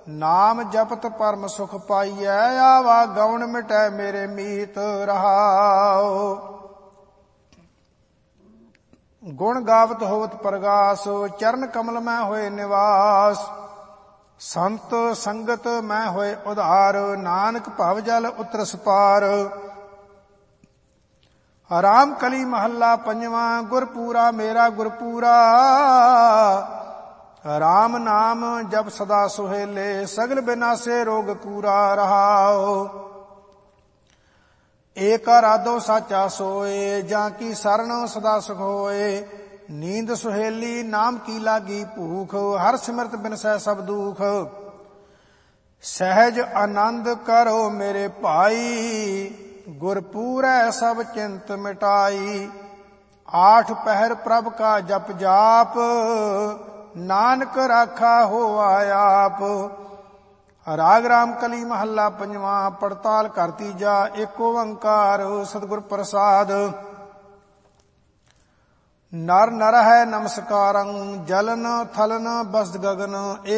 ਨਾਮ ਜਪਤ ਪਰਮ ਸੁਖ ਪਾਈਐ, ਆਵਾ ਗਉਣ ਮਿਟੈ ਮੇਰੇ ਮੀਤ ਰਹਾਉ। ਗੁਣ ਗਾਵਤ ਹੋਵਤ ਪ੍ਰਗਾਸ, ਚਰਨ ਕਮਲ ਮੈਂ ਹੋਏ ਨਿਵਾਸ। ਸੰਤ ਸੰਗਤ ਮੈਂ ਹੋਏ ਉਧਾਰ, ਨਾਨਕ ਭਵ ਜਲ ਉਤਰਸ ਪਾਰ। ਰਾਮ ਕਲੀ ਮਹੱਲਾ ਪੰਜਵਾਂ, ਗੁਰਪੂਰਾ ਮੇਰਾ ਗੁਰਪੂਰਾ। ਰਾਮ ਨਾਮ ਜਪ ਸਦਾ ਸੁਹੇਲੇ, ਸਗਲ ਬਿਨਾਸੇ ਰੋਗ ਕੂਰਾ ਰਹਾਉ। ਏਕ ਆਰਾਧੋ ਸਾਚਾ ਸੋਏ, ਜਾਂ ਕੀ ਸਰਣ ਸਦਾ ਸੁਖ ਹੋਏ। ਨੀਂਦ ਸੁਹੇਲੀ ਨਾਮ ਕੀ ਲਾਗੀ ਭੂਖ, ਹਰ ਸਿਮਰਤ ਬਿਨਸੈ ਸਭ ਦੁਖ। ਸਹਿਜ ਆਨੰਦ ਕਰੋ ਮੇਰੇ ਭਾਈ, ਗੁਰਪੂਰੈ ਸਭ ਚਿੰਤ ਮਿਟਾਈ। ਆਠ ਪਹਿਰ ਪ੍ਰਭ ਕਾ ਜਪ ਜਾਪ, ਨਾਨਕ ਰਾਖਾ ਹੋਆ ਆਪ। ਰਾਗ ਰਾਮ ਕਲੀ ਮਹੱਲਾ ਪੰਜਵਾਂ, ਪੜਤਾਲ ਘਰ ਤੀਜਾ, ਏਕ ਓੰਕਾਰ ਸਤਿਗੁਰ ਪ੍ਰਸਾਦ। ਨਰ ਨਰ ਹੈ ਨਮਸਕਾਰੰ, ਜਲਨ ਥਲਨ ਬਸਤ ਗਗਨ।